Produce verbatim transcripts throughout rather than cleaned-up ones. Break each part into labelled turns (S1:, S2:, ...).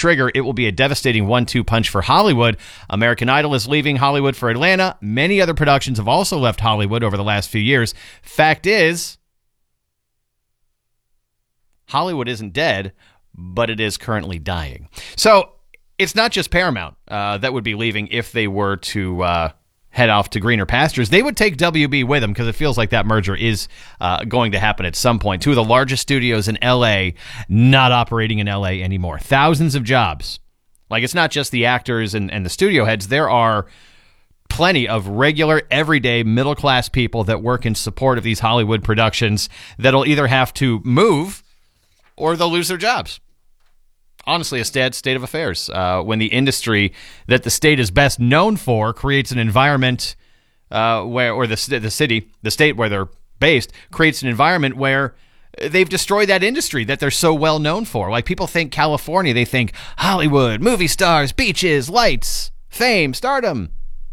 S1: trigger, it will be a devastating one two punch for Hollywood. American Idol is leaving Hollywood for Atlanta. Many other productions have also left Hollywood over the last few years. Fact is, Hollywood isn't dead, but it is currently dying. So it's not just Paramount uh, that would be leaving if they were to uh, head off to greener pastures. They would take W B with them because it feels like that merger is uh, going to happen at some point. Two of the largest studios in L A not operating in L A anymore. Thousands of jobs. Like, it's not just the actors and, and the studio heads. There are plenty of regular, everyday, middle-class people that work in support of these Hollywood productions that'll either have to move or they'll lose their jobs. Honestly, a sad state of affairs uh, when the industry that the state is best known for creates an environment uh, where, or the the city, the state where they're based, creates an environment where they've destroyed that industry that they're so well known for. Like, people think California, they think Hollywood, movie stars, beaches, lights, fame, stardom.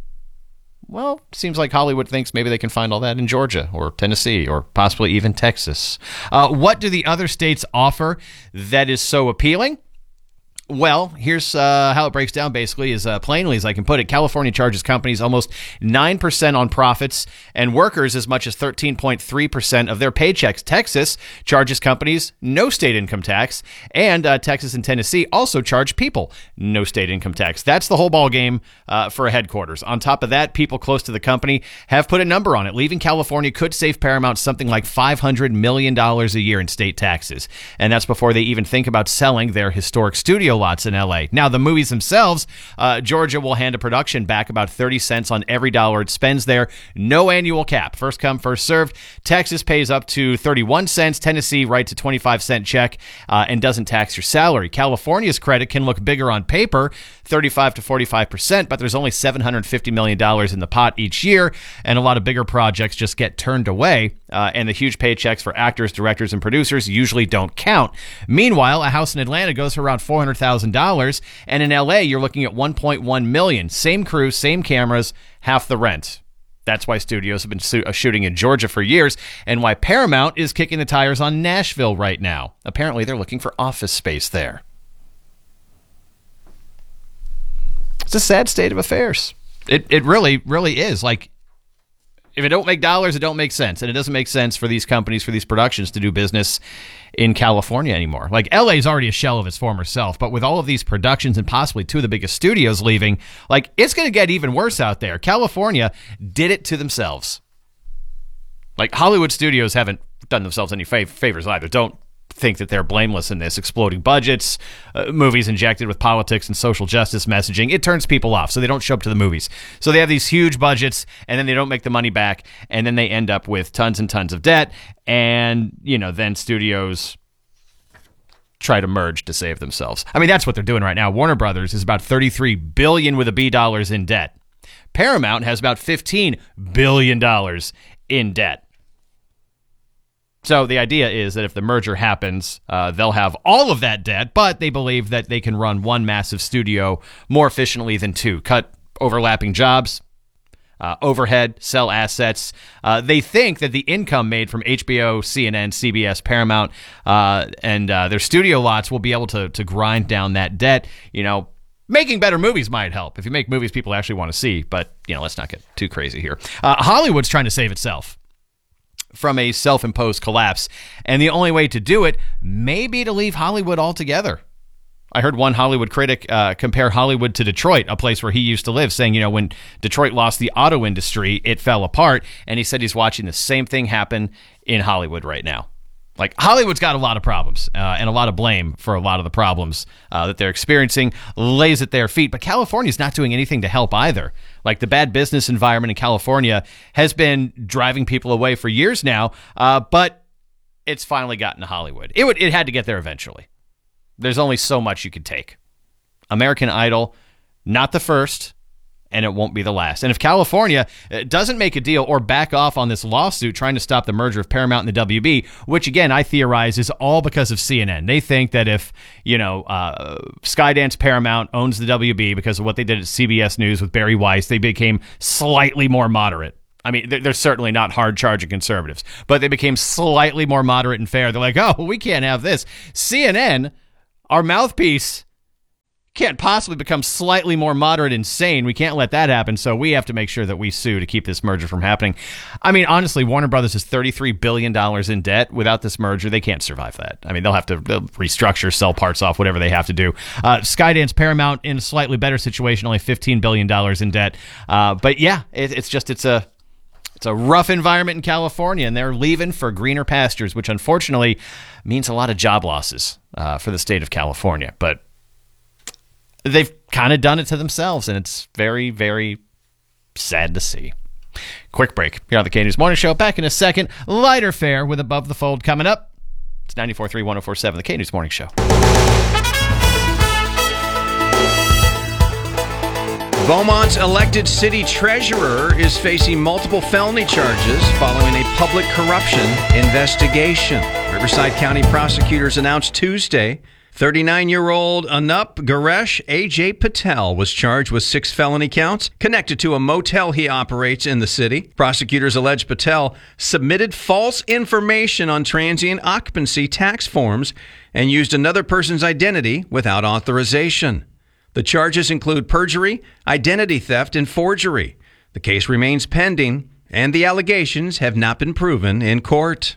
S1: Well, seems like Hollywood thinks maybe they can find all that in Georgia or Tennessee or possibly even Texas. Uh, what do the other states offer that is so appealing? Well, here's uh, how it breaks down, basically, as uh, plainly as I can put it. California charges companies almost nine percent on profits and workers as much as thirteen point three percent of their paychecks. Texas charges companies no state income tax, and uh, Texas and Tennessee also charge people no state income tax. That's the whole ball game uh, for a headquarters. On top of that, people close to the company have put a number on it. Leaving California could save Paramount something like five hundred million dollars a year in state taxes, and that's before they even think about selling their historic studio lots in L A. Now, the movies themselves, uh, Georgia will hand a production back about thirty cents on every dollar it spends there. No annual cap. First come, first served. Texas pays up to thirty-one cents. Tennessee writes a twenty-five cent check uh, and doesn't tax your salary. California's credit can look bigger on paper, thirty-five to forty-five percent, but there's only seven hundred fifty million dollars in the pot each year, and a lot of bigger projects just get turned away, uh, and the huge paychecks for actors, directors, and producers usually don't count. Meanwhile, a house in Atlanta goes for around four hundred thousand dollars, and in L A, you're looking at one point one million dollars. Same crew, same cameras, half the rent. That's why studios have been su- shooting in Georgia for years, and why Paramount is kicking the tires on Nashville right now. Apparently, they're looking for office space there. It's a sad state of affairs. It it really, really is. Like, if it don't make dollars, it don't make sense. And it doesn't make sense for these companies, for these productions to do business in California anymore. Like, L A is already a shell of its former self, but with all of these productions and possibly two of the biggest studios leaving, like, it's going to get even worse out there. California did it to themselves. Like, Hollywood studios haven't done themselves any fav- favors either. Don't think that they're blameless in this. Exploding budgets, uh, movies injected with politics and social justice messaging. It turns people off, so they don't show up to the movies. So they have these huge budgets, and then they don't make the money back, and then they end up with tons and tons of debt, and, you know, then studios try to merge to save themselves. I mean, that's what they're doing right now. Warner Brothers is about thirty-three billion dollars with a B dollars in debt. Paramount has about fifteen billion dollars in debt. So the idea is that if the merger happens, uh, they'll have all of that debt, but they believe that they can run one massive studio more efficiently than two. Cut overlapping jobs, uh, overhead, sell assets. Uh, they think that the income made from H B O, C N N, C B S, Paramount, uh, and uh, their studio lots will be able to to grind down that debt. You know, making better movies might help. If you make movies people actually want to see, but, you know, let's not get too crazy here. Uh, Hollywood's trying to save itself from a self-imposed collapse, and the only way to do it may be to leave Hollywood altogether. I heard one Hollywood critic uh, compare Hollywood to Detroit, a place where he used to live, saying, you know, when Detroit lost the auto industry, it fell apart, and he said he's watching the same thing happen in Hollywood right now. Like, Hollywood's got a lot of problems uh, and a lot of blame for a lot of the problems uh, that they're experiencing lays at their feet. But California's not doing anything to help either. Like, the bad business environment in California has been driving people away for years now, uh, but it's finally gotten to Hollywood. It would, it had to get there eventually. There's only so much you could take. American Idol, not the first, and it won't be the last. And if California doesn't make a deal or back off on this lawsuit trying to stop the merger of Paramount and the W B, which, again, I theorize is all because of C N N. They think that if, you know, uh, Skydance Paramount owns the W B because of what they did at C B S News with Barry Weiss, they became slightly more moderate. I mean, they're, they're certainly not hard-charging conservatives, but they became slightly more moderate and fair. They're like, oh, we can't have this. C N N, our mouthpiece, can't possibly become slightly more moderate and sane. We can't let that happen. So we have to make sure that we sue to keep this merger from happening. I mean, honestly, Warner Brothers is thirty-three billion dollars in debt. Without this merger, they can't survive that. I mean, they'll have to they'll restructure, sell parts off, whatever they have to do. Uh, Skydance, Paramount in a slightly better situation, only fifteen billion dollars in debt. Uh, but yeah, it, it's just, it's a, It's a rough environment in California, and they're leaving for greener pastures, which unfortunately means a lot of job losses uh, for the state of California. But they've kind of done it to themselves, and it's very, very sad to see. Quick break here on the K News Morning Show. Back in a second. Lighter fare with Above the Fold coming up. It's ninety-four point three, one oh four point seven, the K News Morning Show.
S2: Beaumont's elected city treasurer is facing multiple felony charges following a public corruption investigation. Riverside County prosecutors announced Tuesday thirty-nine-year-old Anup Garesh A J Patel was charged with six felony counts connected to a motel he operates in the city. Prosecutors allege Patel submitted false information on transient occupancy tax forms and used another person's identity without authorization. The charges include perjury, identity theft, and forgery. The case remains pending, and the allegations have not been proven in court.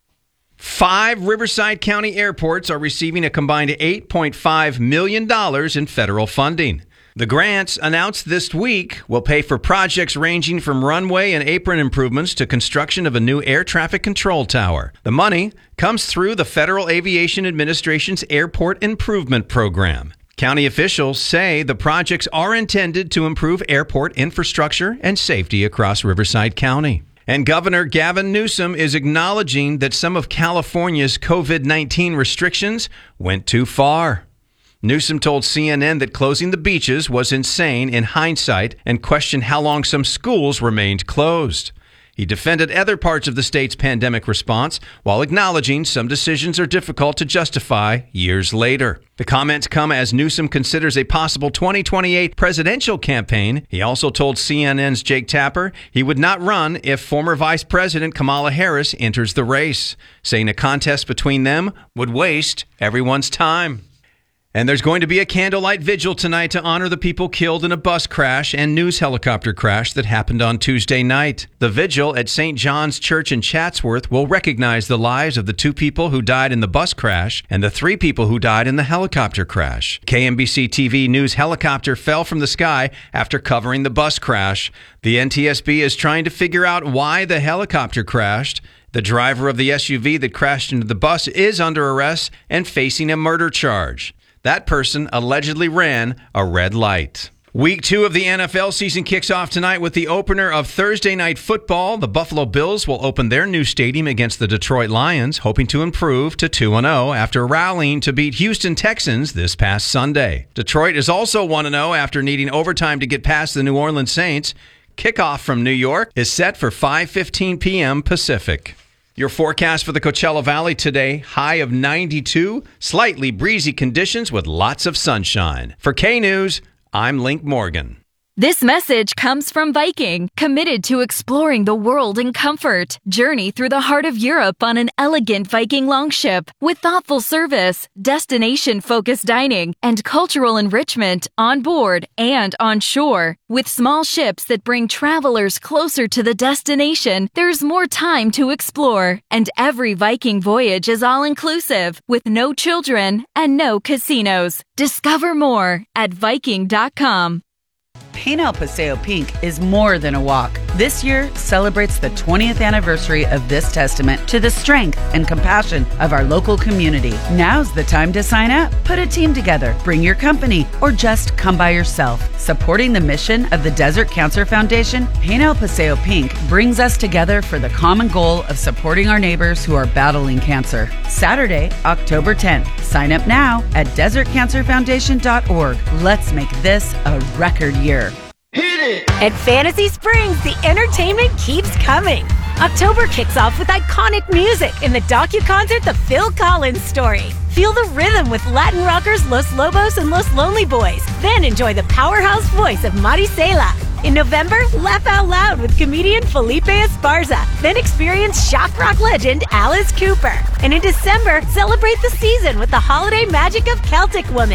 S2: Five Riverside County airports are receiving a combined eight point five million dollars in federal funding. The grants announced this week will pay for projects ranging from runway and apron improvements to construction of a new air traffic control tower. The money comes through the Federal Aviation Administration's Airport Improvement Program. County officials say the projects are intended to improve airport infrastructure and safety across Riverside County. And Governor Gavin Newsom is acknowledging that some of California's covid nineteen restrictions went too far. Newsom told C N N that closing the beaches was insane in hindsight and questioned how long some schools remained closed. He defended other parts of the state's pandemic response while acknowledging some decisions are difficult to justify years later. The comments come as Newsom considers a possible twenty twenty-eight presidential campaign. He also told C N N's Jake Tapper he would not run if former Vice President Kamala Harris enters the race, saying a contest between them would waste everyone's time. And there's going to be a candlelight vigil tonight to honor the people killed in a bus crash and news helicopter crash that happened on Tuesday night. The vigil at Saint John's Church in Chatsworth will recognize the lives of the two people who died in the bus crash and the three people who died in the helicopter crash. K M B C T V News helicopter fell from the sky after covering the bus crash. The N T S B is trying to figure out why the helicopter crashed. The driver of the S U V that crashed into the bus is under arrest and facing a murder charge. That person allegedly ran a red light. Week two of the N F L season kicks off tonight with the opener of Thursday Night Football. The Buffalo Bills will open their new stadium against the Detroit Lions, hoping to improve to two and oh after rallying to beat Houston Texans this past Sunday. Detroit is also one and oh after needing overtime to get past the New Orleans Saints. Kickoff from New York is set for five fifteen p.m. Pacific. Your forecast for the Coachella Valley today, high of ninety-two, slightly breezy conditions with lots of sunshine. For K-News, I'm Link Morgan.
S3: This message comes from Viking, committed to exploring the world in comfort. Journey through the heart of Europe on an elegant Viking longship with thoughtful service, destination-focused dining, and cultural enrichment on board and on shore. With small ships that bring travelers closer to the destination, there's more time to explore. And every Viking voyage is all-inclusive, with no children and no casinos. Discover more at Viking dot com.
S4: Paint El Paseo Pink is more than a walk. This year celebrates the twentieth anniversary of this testament to the strength and compassion of our local community. Now's the time to sign up. Put a team together, bring your company, or just come by yourself. Supporting the mission of the Desert Cancer Foundation, Paint El Paseo Pink brings us together for the common goal of supporting our neighbors who are battling cancer. Saturday, October tenth. Sign up now at desert cancer foundation dot org. Let's make this a record year.
S5: Hit it! At Fantasy Springs, the entertainment keeps coming. October kicks off with iconic music in the docu-concert The Phil Collins Story. Feel the rhythm with Latin rockers Los Lobos and Los Lonely Boys. Then enjoy the powerhouse voice of Marisela. In November, laugh out loud with comedian Felipe Esparza. Then experience shock rock legend Alice Cooper. And in December, celebrate the season with the holiday magic of Celtic Woman.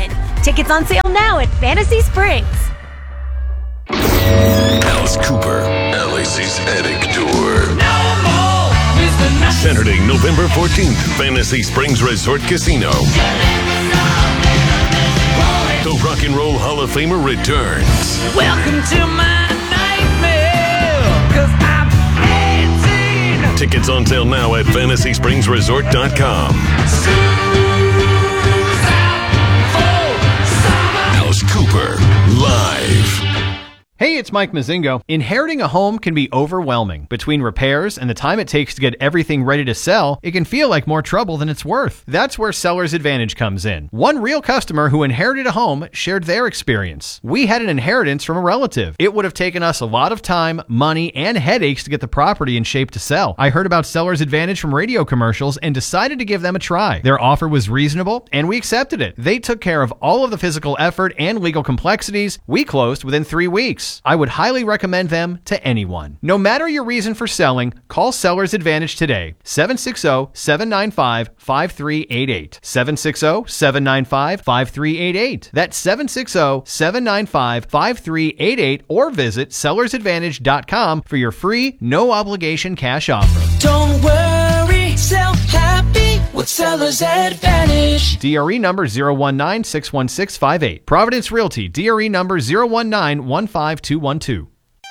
S5: Tickets on sale now at Fantasy Springs.
S6: Alice Cooper, L A C's Attic Tour. Saturday, November fourteenth, Fantasy Springs Resort Casino. The Rock and Roll Hall of Famer returns.
S7: Welcome to my nightmare, 'cause I'm eighteen.
S6: Tickets on sale now at fantasy springs resort dot com. Alice Cooper, live.
S1: Hey, it's Mike Mazingo. Inheriting a home can be overwhelming. Between repairs and the time it takes to get everything ready to sell, it can feel like more trouble than it's worth. That's where Seller's Advantage comes in. One real customer who inherited a home shared their experience. We had an inheritance from a relative. It would have taken us a lot of time, money, and headaches to get the property in shape to sell. I heard about Seller's Advantage from radio commercials and decided to give them a try. Their offer was reasonable, and we accepted it. They took care of all of the physical effort and legal complexities. We closed within three weeks. I would highly recommend them to anyone. No matter your reason for selling, call Seller's Advantage today. seven six zero, seven nine five, five three eight eight. seven six zero, seven nine five, five three eight eight. That's seven six zero, seven nine five, five three eight eight, or visit sellers advantage dot com for your free, no obligation cash offer.
S7: Don't worry, sell happy with Seller's Advantage.
S1: D R E number zero one nine six one six five eight. Providence Realty, D R E number zero one nine one five two one two.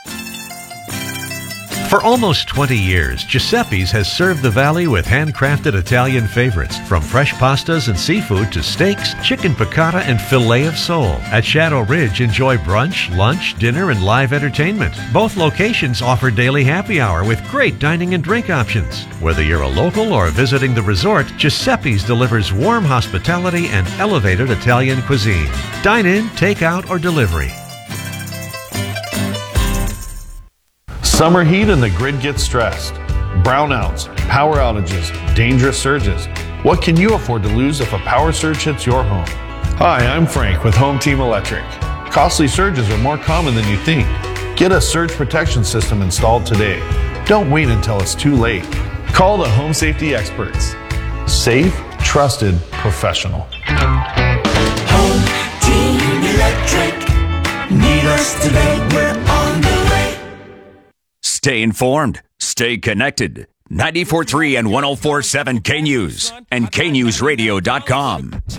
S8: For almost twenty years, Giuseppe's has served the Valley with handcrafted Italian favorites, from fresh pastas and seafood to steaks, chicken piccata, and filet of sole. At Shadow Ridge, enjoy brunch, lunch, dinner, and live entertainment. Both locations offer daily happy hour with great dining and drink options. Whether you're a local or visiting the resort, Giuseppe's delivers warm hospitality and elevated Italian cuisine. Dine in, take out, or delivery.
S9: Summer heat and the grid gets stressed. Brownouts, power outages, dangerous surges. What can you afford to lose if a power surge hits your home? Hi, I'm Frank with Home Team Electric. Costly surges are more common than you think. Get a surge protection system installed today. Don't wait until it's too late. Call the home safety experts. Safe, trusted, professional.
S7: Home Team Electric. Need us today, we're on the way.
S10: Stay informed. Stay connected. ninety-four point three and one oh four point seven K News and K News radio dot com.